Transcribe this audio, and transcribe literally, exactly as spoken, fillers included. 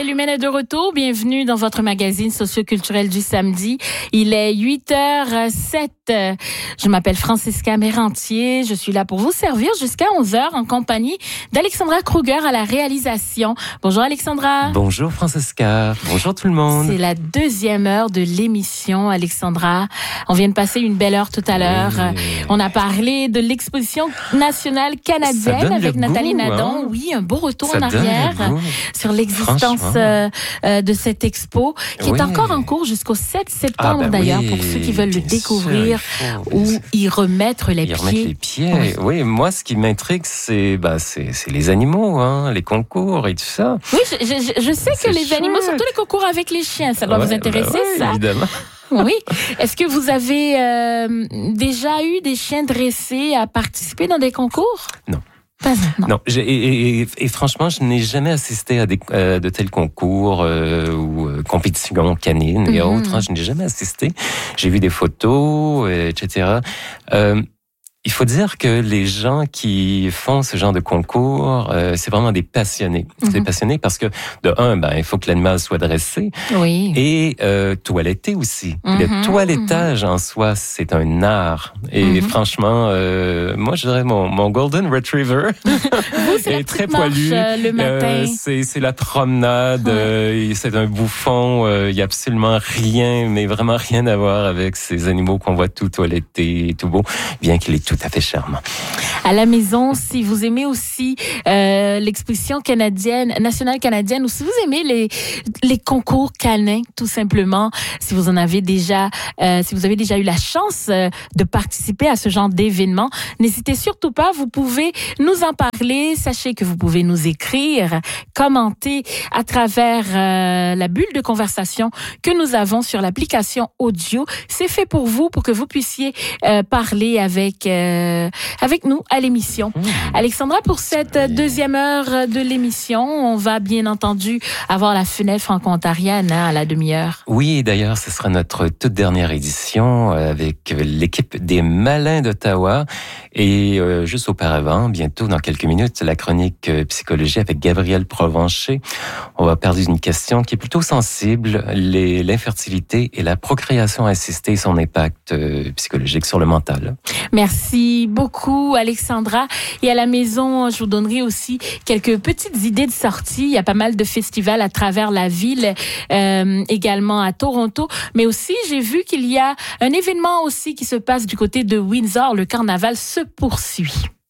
Rachel Humaine est de retour. Bienvenue dans votre magazine socioculturel du samedi. Il est huit heures sept. Je m'appelle Francisca Mérantier. Je suis là pour vous servir jusqu'à onze heures en compagnie d'Alexandra Kruger à la réalisation. Bonjour Alexandra. Bonjour Francisca. Bonjour tout le monde. C'est la deuxième heure de l'émission, Alexandra. On vient de passer une belle heure tout à l'heure. Oui. On a parlé de l'exposition nationale canadienne avec Nathalie goût, Nadon. Hein? Oui, un beau retour Ça en arrière sur l'existence euh, euh, de cette expo qui oui. est encore en cours jusqu'au sept septembre ah ben d'ailleurs oui, pour ceux qui veulent le découvrir sûr, ou y remettre les y pieds. Remettre les pieds. Oui. oui, moi ce qui m'intrigue c'est bah c'est c'est les animaux, hein, les concours et tout ça. Oui, je, je, je sais que les chouette. animaux, surtout les concours avec les chiens, ça doit ouais, vous intéresser, bah ouais, ça. Évidemment. Oui. Est-ce que vous avez euh, déjà eu des chiens dressés à participer dans des concours? Non. Pas, non. non j'ai, et, et, et franchement, je n'ai jamais assisté à des, euh, de tels concours euh, ou euh, compétitions canines et mm-hmm. autres. Hein, je n'ai jamais assisté. J'ai vu des photos, et cetera. Euh, Il faut dire que les gens qui font ce genre de concours, euh, c'est vraiment des passionnés. Mm-hmm. C'est des passionnés parce que, de un, ben, il faut que l'animal soit dressé. Oui. Et euh, toiletté aussi. Mm-hmm. Le toilettage mm-hmm. en soi, c'est un art. Et mm-hmm. franchement, euh, moi, je dirais mon, mon Golden Retriever Vous, c'est est très poilu. Euh, le matin. Euh, c'est, c'est la promenade. Ouais. Euh, c'est un bouffon. Il euh, y a absolument rien, mais vraiment rien à voir avec ces animaux qu'on voit tout toilettés et tout beau, bien qu'il est tout à fait charmant. À la maison, si vous aimez aussi euh, l'exposition canadienne, nationale canadienne, ou si vous aimez les les concours canins, tout simplement, si vous en avez déjà, euh, si vous avez déjà eu la chance euh, de participer à ce genre d'événement, n'hésitez surtout pas. Vous pouvez nous en parler. Sachez que vous pouvez nous écrire, commenter à travers euh, la bulle de conversation que nous avons sur l'application audio. C'est fait pour vous, pour que vous puissiez euh, parler avec euh, avec nous à l'émission. Mmh. Alexandra, pour cette deuxième heure de l'émission, on va bien entendu avoir la fenêtre franco-ontarienne hein, à la demi-heure. Oui, d'ailleurs, ce sera notre toute dernière édition avec l'équipe des Malins d'Ottawa. Et euh, juste auparavant, bientôt dans quelques minutes, la chronique euh, psychologie avec Gabriel Provencher. On va parler d'une question qui est plutôt sensible, les, l'infertilité et la procréation assistée, son impact euh, psychologique sur le mental. Merci beaucoup, Alexandra. Et à la maison, je vous donnerai aussi quelques petites idées de sortie. Il y a pas mal de festivals à travers la ville, euh, également à Toronto. Mais aussi, j'ai vu qu'il y a un événement aussi qui se passe du côté de Windsor. Le carnaval se poursuit.